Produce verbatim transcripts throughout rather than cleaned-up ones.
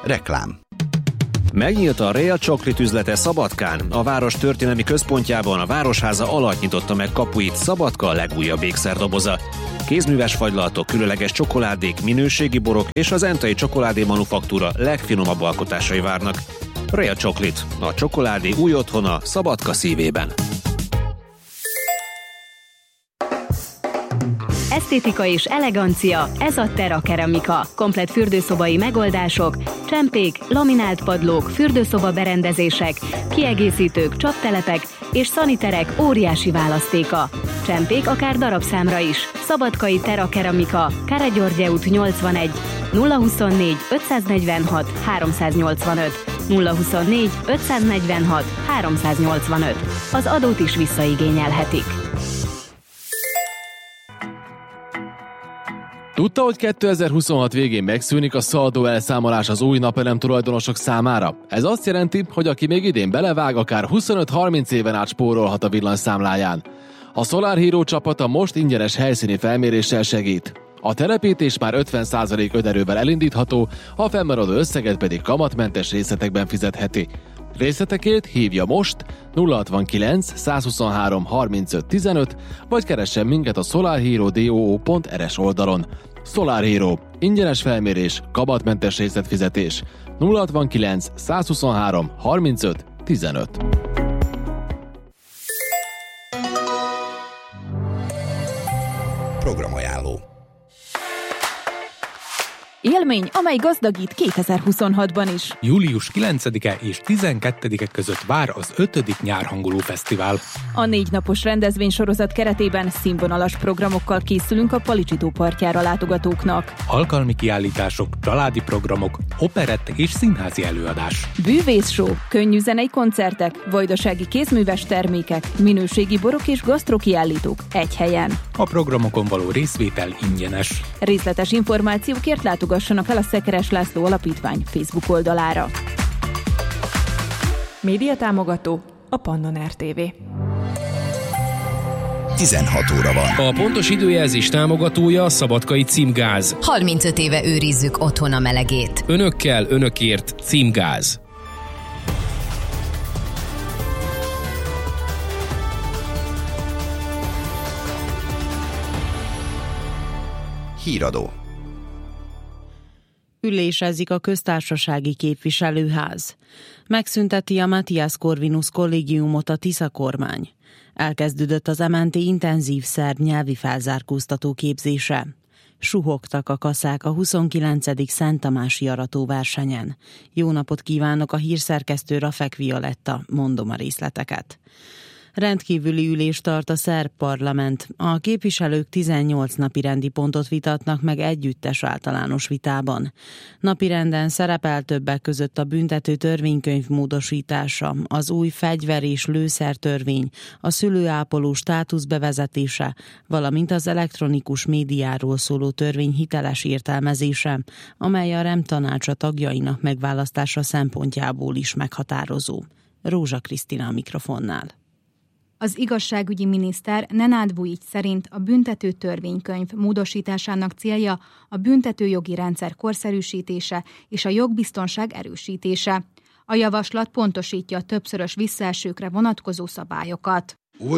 Reklám. Megnyílt a Real Chocolate üzlete Szabadkán. A város történelmi központjában a Városháza alatt nyitotta meg kapuit Szabadka legújabb ékszerdoboza. Kézműves fagylaltok, különleges csokoládék, minőségi borok és az Entai Csokoládé Manufaktúra legfinomabb alkotásai várnak. Real Chocolate, a csokoládé új otthona Szabadka szívében. Esztétika és elegancia, ez a Terra Keramika. Komplett fürdőszobai megoldások, csempék, laminált padlók, fürdőszoba berendezések, kiegészítők, csaptelepek és szaniterek óriási választéka. Csempék akár darabszámra is. Szabadkai Terra Keramika, Kárpát-György út nyolcvanegy, nulla huszonnégy ötszáznegyvenhat háromszáznyolcvanöt, nulla huszonnégy ötszáznegyvenhat háromszáznyolcvanöt. Az adót is visszaigényelhetik. Tudta, hogy kétezer-huszonhat végén megszűnik a szaldó elszámolás az új napelem tulajdonosok számára? Ez azt jelenti, hogy aki még idén belevág, akár huszonöt-harminc éven át spórolhat a villanyszámláján. A Solar Hero csapata most ingyenes helyszíni felméréssel segít. A telepítés már ötven százalék önerővel elindítható, a fennmaradó összeget pedig kamatmentes részletekben fizetheti. Részletekért hívja most nulla hatvankilenc százhuszonhárom harmincöt tizenöt, vagy keressen minket a solarhero pont r s oldalon. Solar Hero. Ingyenes felmérés, kamatmentes részletfizetés. nulla hatvankilenc százhuszonhárom harmincöt tizenöt. Programajánló. Élmény, amely gazdagít kétezer-huszonhatban is. július kilencedike és tizenkettedike között vár az ötödik Nyárhangoló Fesztivál. A négy napos rendezvénysorozat keretében színvonalas programokkal készülünk a Palicsi-tó partjára látogatóknak. Alkalmi kiállítások, családi programok, operett és színházi előadás. Bűvészshow, könnyű zenei koncertek, vajdasági kézműves termékek, minőségi borok és gasztrokiállítók egy helyen. A programokon való részvétel ingyenes. Részletes információkért látogassanak el a Szekeres László Alapítvány Facebook oldalára. Média támogató a Pannon er té vé. tizenhat óra van. A pontos időjelzés támogatója a Szabadkai Címgáz. harmincöt éve őrizzük otthon a melegét. Önökkel, önökért Címgáz. Híradó. Ülésezik a köztársasági képviselőház. Megszünteti a Matthias Corvinus kollégiumot a Tisza kormány. Elkezdődött az em en té intenzív szerb nyelvi felzárkóztató képzése. Suhogtak a kaszák a huszonkilencedik Szent Tamási aratóversenyen. Jó napot kívánok, a hírszerkesztő Rafek Violetta, mondom a részleteket. Rendkívüli ülést tart a szerb parlament. A képviselők tizennyolc napirendi pontot vitatnak meg együttes általános vitában. Napirenden szerepel többek között a büntető törvénykönyv módosítása, az új fegyver- és lőszertörvény, a szülőápoló státusz bevezetése, valamint az elektronikus médiáról szóló törvény hiteles értelmezése, amely a rendtanácsa tagjainak megválasztása szempontjából is meghatározó. Rózsa Krisztina a mikrofonnál. Az igazságügyi miniszter Nenad Vujic szerint a büntető törvénykönyv módosításának célja a büntetőjogi rendszer korszerűsítése és a jogbiztonság erősítése. A javaslat pontosítja a többszörös visszaesőkre vonatkozó szabályokat.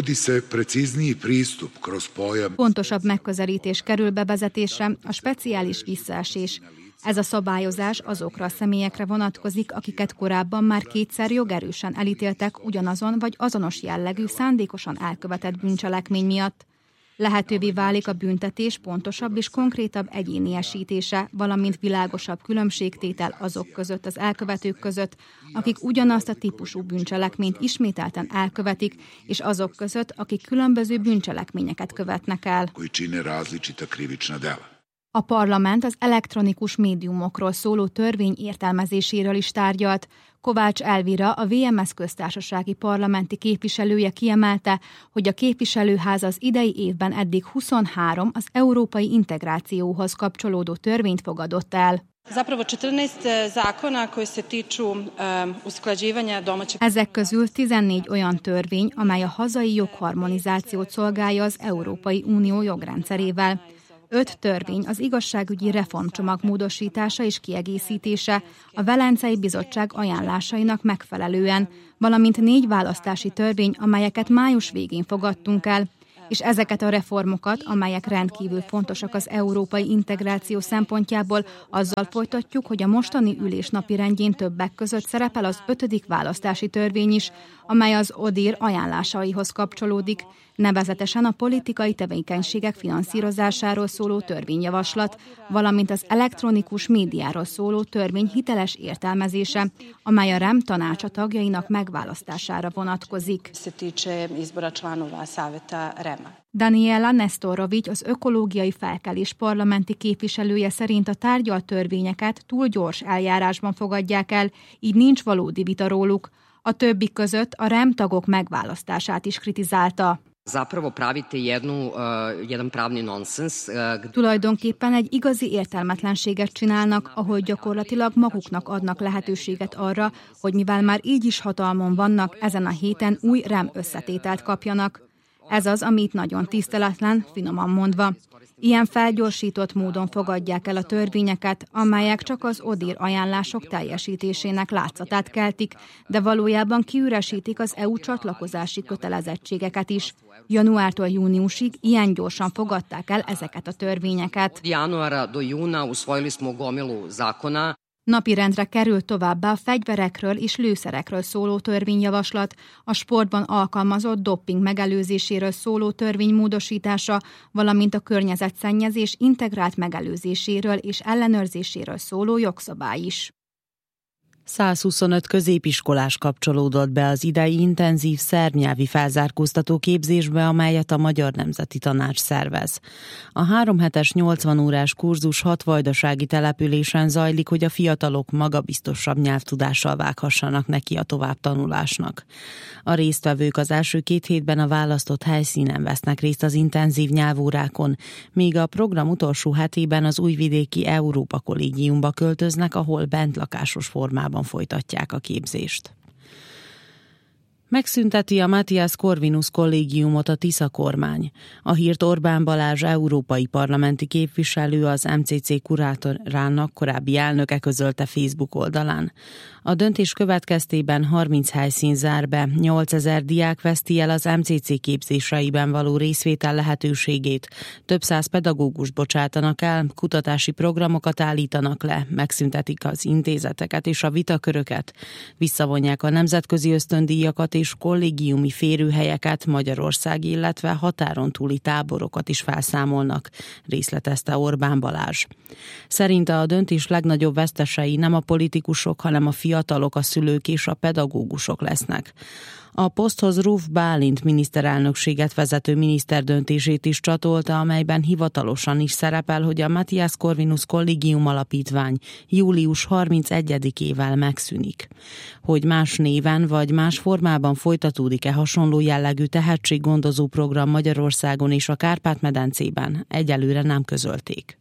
Pontosabb megközelítés kerül bevezetésre a speciális visszaesés. Ez a szabályozás azokra a személyekre vonatkozik, akiket korábban már kétszer jogerősen elítéltek ugyanazon vagy azonos jellegű, szándékosan elkövetett bűncselekmény miatt. Lehetővé válik a büntetés pontosabb és konkrétabb egyéniesítése, valamint világosabb különbségtétel azok között, az elkövetők között, akik ugyanazt a típusú bűncselekményt ismételten elkövetik, és azok között, akik különböző bűncselekményeket követnek el. A parlament az elektronikus médiumokról szóló törvény értelmezéséről is tárgyalt. Kovács Elvira, a vé em es köztársasági parlamenti képviselője kiemelte, hogy a képviselőház az idei évben eddig huszonhárom az európai integrációhoz kapcsolódó törvényt fogadott el. Ezek közül tizennégy olyan törvény, amely a hazai jogharmonizációt szolgálja az Európai Unió jogrendszerével. Öt törvény, az igazságügyi reformcsomag módosítása és kiegészítése a Velencei Bizottság ajánlásainak megfelelően, valamint négy választási törvény, amelyeket május végén fogadtunk el, és ezeket a reformokat, amelyek rendkívül fontosak az európai integráció szempontjából, azzal folytatjuk, hogy a mostani ülés napirendjén többek között szerepel az ötödik választási törvény is, amely az o dé i er ajánlásaihoz kapcsolódik, nevezetesen a politikai tevékenységek finanszírozásáról szóló törvényjavaslat, valamint az elektronikus médiáról szóló törvény hiteles értelmezése, amely a REM tanácsa tagjainak megválasztására vonatkozik. Daniela Nestorović, az ökológiai felkelés parlamenti képviselője szerint a tárgyalt törvényeket túl gyors eljárásban fogadják el, így nincs valódi vita róluk. A többi között a REM tagok megválasztását is kritizálta. Zapravo pravite jednu, uh, jedan pravni nonsens. Uh, Tulajdonképpen egy igazi értelmetlenséget csinálnak, ahol gyakorlatilag maguknak adnak lehetőséget arra, hogy mivel már így is hatalmon vannak, ezen a héten új REM összetételt kapjanak. Ez az, amit nagyon tiszteletlen, finoman mondva. Ilyen felgyorsított módon fogadják el a törvényeket, amelyek csak az o dé i er ajánlások teljesítésének látszatát keltik, de valójában kiüresítik az é u csatlakozási kötelezettségeket is. Januártól júniusig ilyen gyorsan fogadták el ezeket a törvényeket. Januára do júna usvojili smo gomilu zakona. Napirendre került továbbá a fegyverekről és lőszerekről szóló törvényjavaslat, a sportban alkalmazott dopping megelőzéséről szóló törvény módosítása, valamint a környezetszennyezés integrált megelőzéséről és ellenőrzéséről szóló jogszabály is. százhuszonöt középiskolás kapcsolódott be az idei intenzív szerbnyelvi felzárkóztató képzésbe, amelyet a Magyar Nemzeti Tanács szervez. A három hetes nyolcvan órás kurzus hat vajdasági településen zajlik, hogy a fiatalok magabiztosabb nyelvtudással vághassanak neki a továbbtanulásnak. A résztvevők az első két hétben a választott helyszínen vesznek részt az intenzív nyelvórákon, míg a program utolsó hetében az újvidéki Európa Kollégiumba költöznek, ahol bentlakásos formában folytatják a képzést. Megszünteti a Matthias Corvinus kollégiumot a Tisza kormány. A hírt Orbán Balázs európai parlamenti képviselő, az em cé cé kurátorának korábbi elnöke közölte Facebook oldalán. A döntés következtében harminc helyszín zár be, nyolcezer diák veszti el az em cé cé képzéseiben való részvétel lehetőségét, több száz pedagógust bocsátanak el, kutatási programokat állítanak le, megszüntetik az intézeteket és a vitaköröket, visszavonják a nemzetközi ösztöndíjakat és kollégiumi férőhelyeket, Magyarország, illetve határon túli táborokat is felszámolnak, részletezte Orbán Balázs. Szerinte a döntés legnagyobb vesztesei nem a politikusok, hanem a fiatalok, a szülők és a pedagógusok lesznek. A poszthoz Ruf Bálint miniszterelnökséget vezető miniszter döntését is csatolta, amelyben hivatalosan is szerepel, hogy a Matthias Corvinus Kollégium alapítvány július harmincegyedikével megszűnik. Hogy más néven vagy más formában folytatódik-e hasonló jellegű tehetséggondozó program Magyarországon és a Kárpát-medencében, egyelőre nem közölték.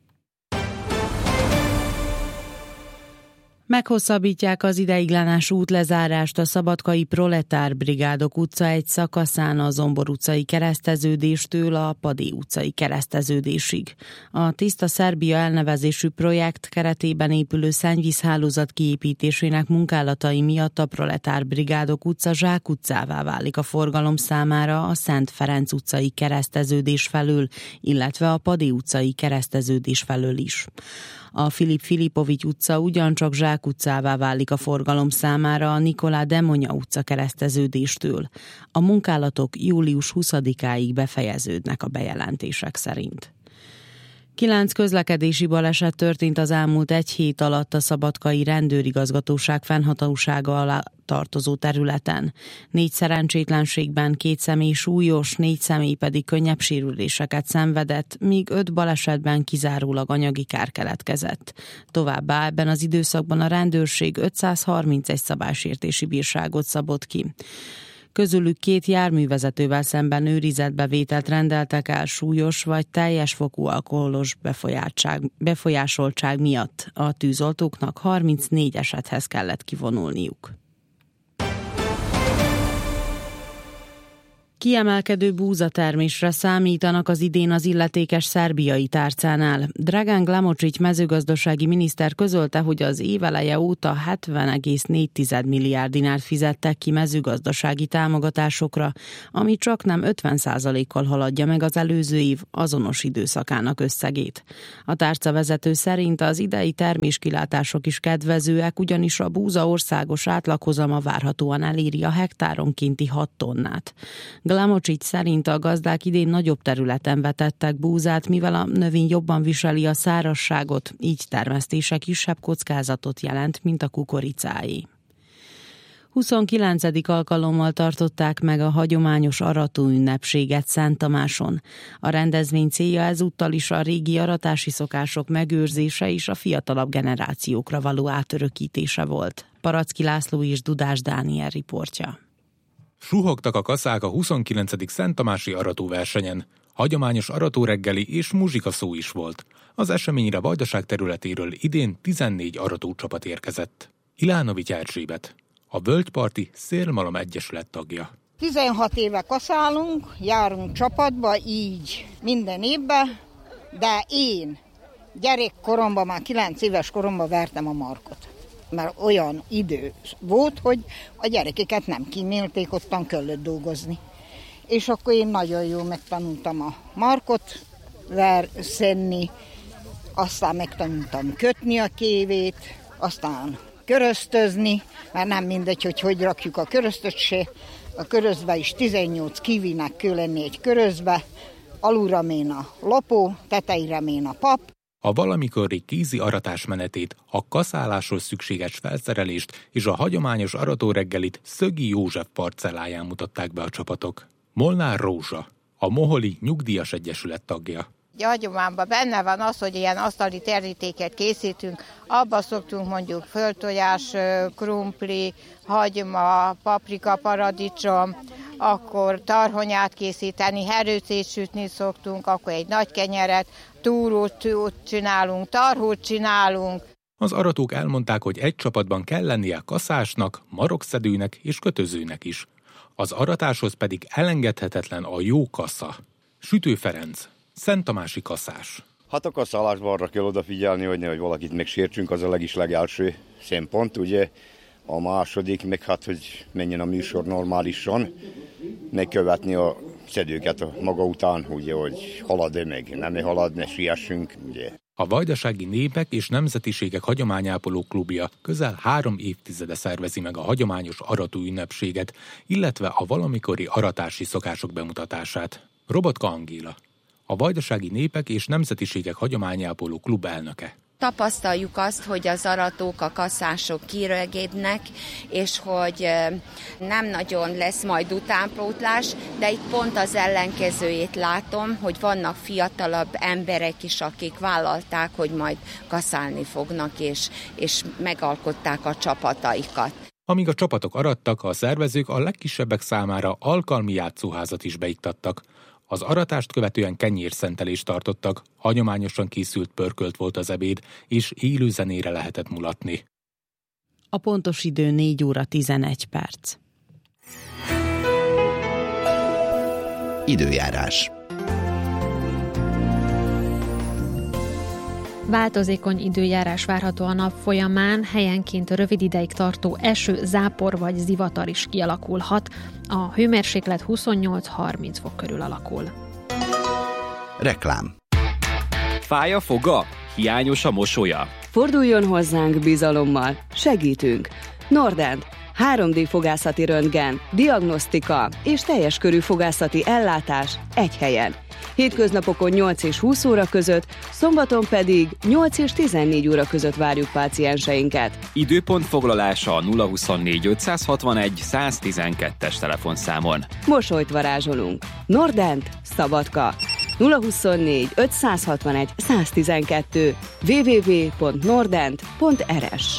Meghosszabbítják az ideiglenes útlezárást a szabadkai Proletár Brigádok utca egy szakaszán a Zombor utcai kereszteződéstől a Padé utcai kereszteződésig. A Tiszta Szerbia elnevezésű projekt keretében épülő szennyvízhálózat kiépítésének munkálatai miatt a Proletár Brigádok utca zsákutcává válik a forgalom számára a Szent Ferenc utcai kereszteződés felől, illetve a Padé utcai kereszteződés felől is. A Filip Filipovics utca ugyancsak zsákutcává válik a forgalom számára a Nikolá Demonya utca kereszteződéstől. A munkálatok július huszadikáig befejeződnek a bejelentések szerint. Kilenc közlekedési baleset történt az elmúlt egy hét alatt a szabadkai rendőrigazgatóság fennhatósága alá tartozó területen. Négy szerencsétlenségben két személy súlyos, négy személy pedig könnyebb sérüléseket szenvedett, míg öt balesetben kizárólag anyagi kár keletkezett. Továbbá ebben az időszakban a rendőrség ötszázharmincegy szabálysértési bírságot szabott ki. Közülük két járművezetővel szemben őrizetbevételt rendeltek el súlyos vagy teljes fokú alkoholos befolyásoltság miatt. A tűzoltóknak harmincnégy esethez kellett kivonulniuk. Kiemelkedő búzatermésre számítanak az idén az illetékes szerbiai tárcánál. Dragan Glamocsics mezőgazdasági miniszter közölte, hogy az éveleje óta hetven egész négy milliárd dinárt fizettek ki mezőgazdasági támogatásokra, ami csaknem ötven százalékkal haladja meg az előző év azonos időszakának összegét. A tárca vezető szerint az idei terméskilátások is kedvezőek, ugyanis a búza országos átlaghozama várhatóan eléri a hektáronkénti hat tonnát. Glamocsics szerint a gazdák idén nagyobb területen vetettek búzát, mivel a növény jobban viseli a szárazságot, így termesztése kisebb kockázatot jelent, mint a kukoricáé. huszonkilencedik alkalommal tartották meg a hagyományos aratóünnepséget Szent Tamáson. A rendezvény célja ezúttal is a régi aratási szokások megőrzése és a fiatalabb generációkra való átörökítése volt. Paracki László és Dudás Dániel riportja. Suhogtak a kaszák a huszonkilencedik Szent Tamási aratóversenyen. Hagyományos aratóreggeli és muzsikaszó is volt. Az eseményre Vajdaság területéről idén tizennégy aratócsapat érkezett. Ilánovics Erzsébet, a Völgyparti Szélmalom Egyesület tagja. tizenhat éve kaszálunk, járunk csapatba, így minden évben, de én gyerekkoromban, már kilenc éves koromban vertem a markot. Mert olyan idő volt, hogy a gyerekeket nem kímélték, ottan kellett dolgozni. És akkor én nagyon jól megtanultam a markot verszenni, aztán megtanultam kötni a kévét, aztán köröztözni, mert nem mindegy, hogy hogy rakjuk a köröztöt se. A körözbe is tizennyolc kivinek kell lenni egy körözbe, alulra mén a lopó, tetejére mén a pap. A valamikori kézi aratás menetét, a kaszáláshoz szükséges felszerelést és a hagyományos aratóreggelit Szögi József parcelláján mutatták be a csapatok. Molnár Rózsa, a Moholi Nyugdíjas Egyesület tagja. A hagyományban benne van az, hogy ilyen asztali terítéket készítünk, abba szoktunk mondjuk földtojás, krumpli, hagyma, paprika, paradicsom, akkor tarhonyát készíteni, herőcét sütni szoktunk, akkor egy nagy kenyeret, túrót csinálunk, tarhót csinálunk. Az aratók elmondták, hogy egy csapatban kell lennie kaszásnak, marokszedőnek és kötözőnek is. Az aratáshoz pedig elengedhetetlen a jó kasza. Sütő Ferenc, Szent Tamási kaszás. Hát a kaszálásban arra kell odafigyelni, hogy nehogy valakit megsértsünk, az a legis legelső szempont, ugye. A második, meg hát, hogy menjen a műsor normálisan, megkövetni a szedőket a maga után, ugye, hogy halad-e meg, nem halad, ne siessünk, ugye. A Vajdasági Népek és Nemzetiségek Hagyományápoló Klubja közel három évtizede szervezi meg a hagyományos aratóünnepséget, illetve a valamikori aratási szokások bemutatását. Robotka Angéla, a Vajdasági Népek és Nemzetiségek Hagyományápoló Klub elnöke. Tapasztaljuk azt, hogy az aratók, a kaszások kiregednek, és hogy nem nagyon lesz majd utánpótlás, de itt pont az ellenkezőjét látom, hogy vannak fiatalabb emberek is, akik vállalták, hogy majd kaszálni fognak, és, és megalkották a csapataikat. Amíg a csapatok arattak, a szervezők a legkisebbek számára alkalmi játszóházat is beiktattak. Az aratást követően kenyérszentelést tartottak, hagyományosan készült pörkölt volt az ebéd, és élő zenére lehetett mulatni. A pontos idő négy óra tizenegy perc. Időjárás. Változékony időjárás várható a nap folyamán, helyenként rövid ideig tartó eső, zápor vagy zivatar is kialakulhat. A hőmérséklet huszonnyolc-harminc fok körül alakul. Reklám. Fáj a foga? Hiányos a mosolya? Forduljon hozzánk bizalommal, segítünk. Nordent, három dé fogászati röntgen, diagnosztika és teljes körű fogászati ellátás egy helyen. Hétköznapokon nyolc és húsz óra között, szombaton pedig nyolc és tizennégy óra között várjuk pácienseinket. Időpont foglalása a nulla huszonnégy ötszázhatvanegy száztizenkettes telefonszámon. Mosolyt varázsolunk. Nordent, Szabadka. nulla huszonnégy ötszázhatvanegy száztizenkettő double-u double-u double-u pont nordent pont r s.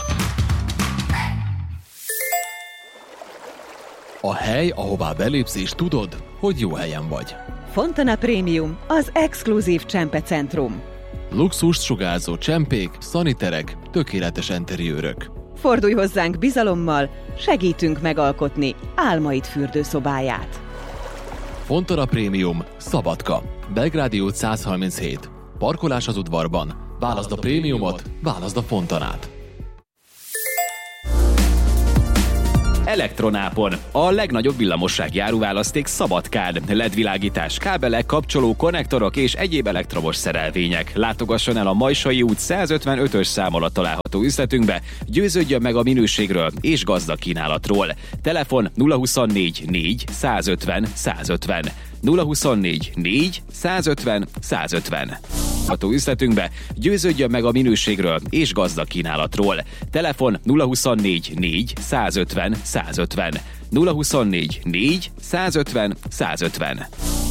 A hely, ahová belépsz és tudod, hogy jó helyen vagy. Fontana Premium, az exkluzív csempecentrum. Luxust sugárzó csempék, szaniterek, tökéletes enteriőrök. Fordulj hozzánk bizalommal, segítünk megalkotni álmaid fürdőszobáját. Fontana Prémium, Szabadka, Belgrádi út száz harminchét. Parkolás az udvarban. Válaszd a prémiumot, válaszd a Fontanát. Elektronápon. A legnagyobb villamossági áruválaszték Szabadkán. el é dé világítás, kábelek, kapcsoló, konnektorok és egyéb elektromos szerelvények. Látogasson el a Majsai út százötvenötös szám alatt található üzletünkbe, győződjön meg a minőségről és gazdag kínálatról. Telefon nulla huszonnégy négy százötven százötven. nulla huszonnégy négy százötven százötven. A üzletünkbe győződjön meg a minőségről és gazdag kínálatról. Telefon nulla huszonnégy négy százötven százötven. nulla huszonnégy négy százötven százötven.